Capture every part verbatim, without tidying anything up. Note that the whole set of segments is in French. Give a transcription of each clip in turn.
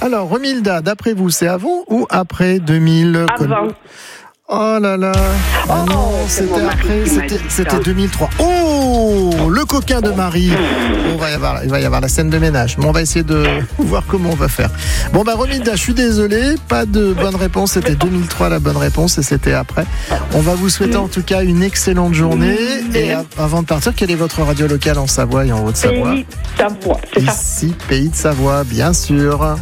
Alors, Romilda, d'après vous, c'est avant ou après deux mille? Avant. Oh là là. Oh, oh non, c'était après, c'était, c'était deux mille trois. Oh, le coquin de Marie. On va y avoir, il va y avoir la scène de ménage. Mais on va essayer de voir comment on va faire. Bon, bah, Romilda, je suis désolé. Pas de bonne réponse. C'était deux mille trois la bonne réponse et c'était après. On va vous souhaiter en tout cas une excellente journée. Et avant de partir, quelle est votre radio locale en Savoie et en Haute-Savoie? Pays de Savoie, c'est ça. Ici, Pays de Savoie, bien sûr.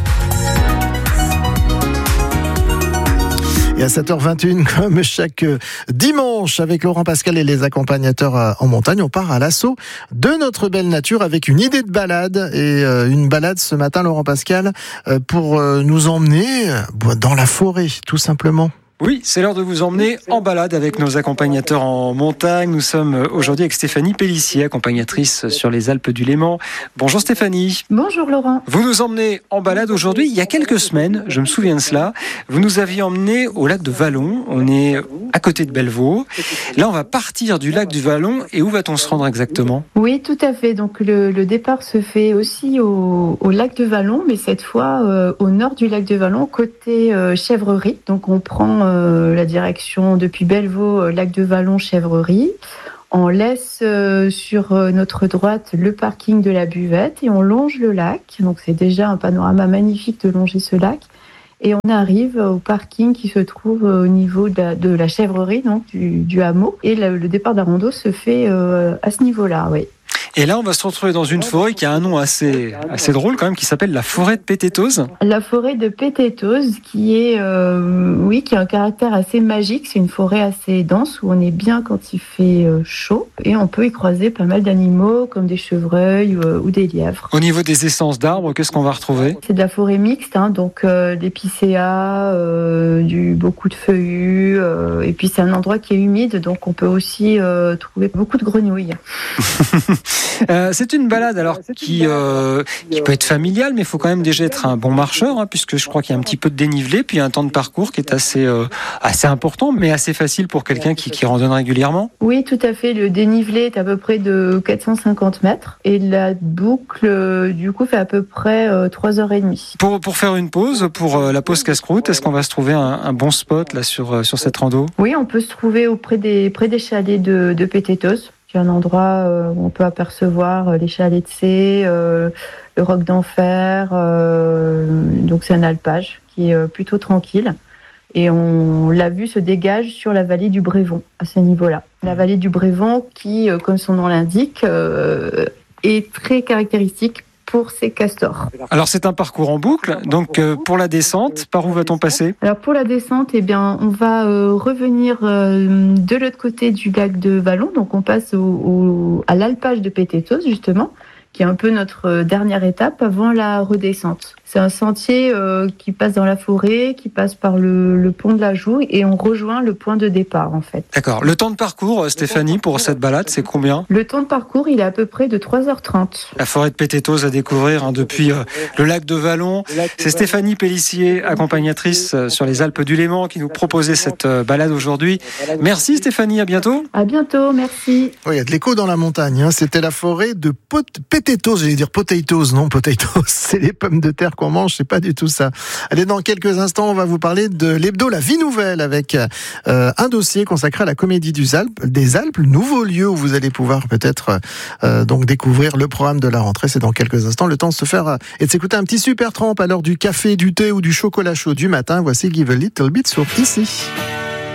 Et à sept heures vingt et une, comme chaque dimanche, avec Laurent Pascal et les accompagnateurs en montagne, on part à l'assaut de notre belle nature avec une idée de balade. Et une balade ce matin, Laurent Pascal, pour nous emmener dans la forêt, tout simplement. Oui, c'est l'heure de vous emmener en balade avec nos accompagnateurs en montagne. Nous sommes aujourd'hui avec Stéphanie Pellissier, accompagnatrice sur les Alpes du Léman. Bonjour Stéphanie. Bonjour Laurent. Vous nous emmenez en balade aujourd'hui. Il y a quelques semaines, je me souviens de cela, vous nous aviez emmenés au lac de Vallon. On est à côté de Bellevaux. Là, on va partir du lac du Vallon. Et où va-t-on se rendre exactement ? Oui, tout à fait. Donc le, le départ se fait aussi au, au lac de Vallon, mais cette fois euh, au nord du lac de Vallon, côté euh, Chèvrerie. Donc on prend euh, la direction depuis Bellevaux, euh, lac de Vallon, Chèvrerie. On laisse euh, sur euh, notre droite le parking de la Buvette et on longe le lac. Donc c'est déjà un panorama magnifique de longer ce lac. Et on arrive au parking qui se trouve au niveau de la, de la Chèvrerie, donc du, du hameau. Et le, le départ de la rando se fait euh, à ce niveau-là, oui. Et là, on va se retrouver dans une forêt qui a un nom assez, assez drôle quand même, qui s'appelle la forêt de Pététose. La forêt de Pététose, qui est, euh, oui, qui a un caractère assez magique. C'est une forêt assez dense où on est bien quand il fait euh, chaud. Et on peut y croiser pas mal d'animaux, comme des chevreuils euh, ou des lièvres. Au niveau des essences d'arbres, qu'est-ce qu'on va retrouver ? C'est de la forêt mixte, hein, donc euh, des picéas, euh, du, beaucoup de feuillus. Euh, et puis c'est un endroit qui est humide, donc on peut aussi euh, trouver beaucoup de grenouilles. Euh, c'est une balade alors qui, euh, qui peut être familiale, mais il faut quand même déjà être un bon marcheur, hein, puisque je crois qu'il y a un petit peu de dénivelé, puis un temps de parcours qui est assez, euh, assez important, mais assez facile pour quelqu'un qui, qui randonne régulièrement. Oui, tout à fait. Le dénivelé est à peu près de quatre cent cinquante mètres et la boucle, euh, du coup, fait à peu près euh, trois heures trente. Pour, pour faire une pause, pour euh, la pause casse-croûte, est-ce qu'on va se trouver un, un bon spot là, sur, euh, sur cette rando ? Oui, on peut se trouver auprès des, près des chalets de, de Pététose. C'est un endroit où on peut apercevoir les chalets de Cé, euh, le roc d'Enfer. Euh, donc c'est un alpage qui est plutôt tranquille. Et on, la vue se dégage sur la vallée du Brévon, à ce niveau-là. La vallée du Brévon qui, comme son nom l'indique, euh, est très caractéristique pour ces castors. Alors c'est un parcours en boucle, donc euh, pour la descente, par où va-t-on passer ? Alors pour la descente, eh bien, on va euh, revenir euh, de l'autre côté du lac de Vallon, donc on passe au, au, à l'alpage de Pététose justement, qui est un peu notre dernière étape avant la redescente. C'est un sentier euh, qui passe dans la forêt, qui passe par le, le pont de la Joux et on rejoint le point de départ en fait. D'accord. Le temps de parcours, Stéphanie, pour cette balade, c'est combien ? Le temps de parcours, il est à peu près de trois heures trente. La forêt de Pététose à découvrir hein, depuis euh, le lac de Vallon. C'est Stéphanie Pellissier, accompagnatrice euh, sur les Alpes du Léman, qui nous proposait cette euh, balade aujourd'hui. Merci Stéphanie, à bientôt. À bientôt, merci. Oui, il y a de l'écho dans la montagne. Hein. C'était la forêt de pot- Pététose, j'allais dire potatoes, non potatoes, c'est les pommes de terre qu'on mange, c'est pas du tout ça. Allez, dans quelques instants, on va vous parler de l'hebdo La Vie Nouvelle avec euh, un dossier consacré à la Comédie des Alpes, des Alpes, nouveau lieu où vous allez pouvoir peut-être euh, donc découvrir le programme de la rentrée. C'est dans quelques instants. Le temps de se faire euh, et de s'écouter un petit super trempe à l'heure du café, du thé ou du chocolat chaud du matin. Voici Give a Little Bit sur Ici.